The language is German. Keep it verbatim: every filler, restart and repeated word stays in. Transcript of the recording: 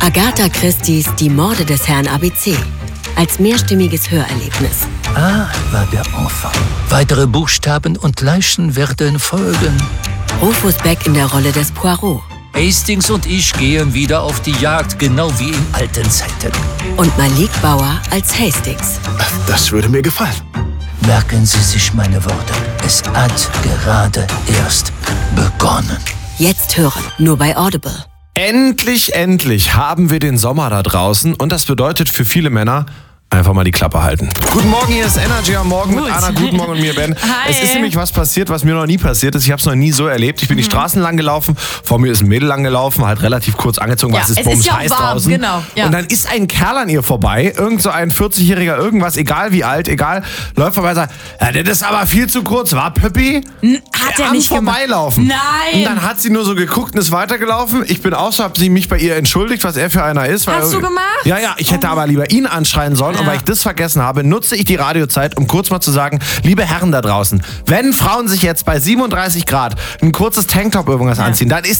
Agatha Christie's Die Morde des Herrn A B C. Als mehrstimmiges Hörerlebnis. Ah, war der Enfant. Weitere Buchstaben und Leichen werden folgen. Rufus Beck in der Rolle des Poirot. Hastings und ich gehen wieder auf die Jagd, genau wie in alten Zeiten. Und Malik Bauer als Hastings. Das würde mir gefallen. Merken Sie sich meine Worte. Es hat gerade erst begonnen. Jetzt hören, nur bei Audible. Endlich, endlich haben wir den Sommer da draußen und das bedeutet für viele Männer einfach mal die Klappe halten. Guten Morgen, hier ist Energy am Morgen Gut. mit Anna. Guten Morgen und mir, Ben. Hi. Es ist nämlich was passiert, was mir noch nie passiert ist. Ich habe es noch nie so erlebt. Ich bin die Straßen lang gelaufen, vor mir ist ein Mädel lang gelaufen, halt relativ kurz angezogen, Ja, weil es ist es ist bums ja auch heiß warm, draußen. genau, ja. Und dann ist ein Kerl an ihr vorbei, irgend so ein vierzigjähriger irgendwas, egal wie alt, egal, läuft vorbei und sagt, ja, das ist aber viel zu kurz, war Püppi? Hat er Am nicht gemacht. Vorbeilaufen. Nein. Und dann hat sie nur so geguckt und ist weitergelaufen. Ich bin auch so, hab sie mich bei ihr entschuldigt, was er für einer ist. Weil Hast du gemacht? Ja, ja, ich hätte aber lieber ihn anschreien sollen. Und Ja. weil ich das vergessen habe, nutze ich die Radiozeit, um kurz mal zu sagen, liebe Herren da draußen, wenn Frauen sich jetzt bei siebenunddreißig Grad ein kurzes Tanktop irgendwas anziehen, dann ist